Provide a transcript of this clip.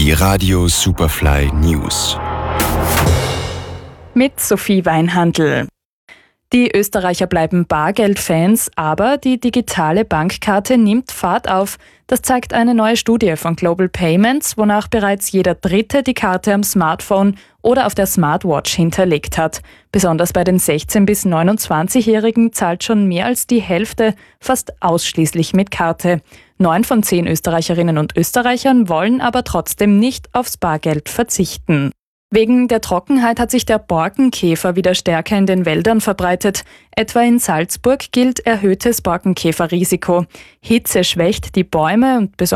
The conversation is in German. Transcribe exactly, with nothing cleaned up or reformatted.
Die Radio Superfly News. Mit Sophie Weinhandl. Die Österreicher bleiben Bargeldfans, aber die digitale Bankkarte nimmt Fahrt auf. Das zeigt eine neue Studie von Global Payments, wonach bereits jeder Dritte die Karte am Smartphone oder auf der Smartwatch hinterlegt hat. Besonders bei den sechzehn- bis neunundzwanzigjährigen zahlt schon mehr als die Hälfte fast ausschließlich mit Karte. Neun von zehn Österreicherinnen und Österreichern wollen aber trotzdem nicht aufs Bargeld verzichten. Wegen der Trockenheit hat sich der Borkenkäfer wieder stärker in den Wäldern verbreitet. Etwa in Salzburg gilt erhöhtes Borkenkäferrisiko. Hitze schwächt die Bäume und besonders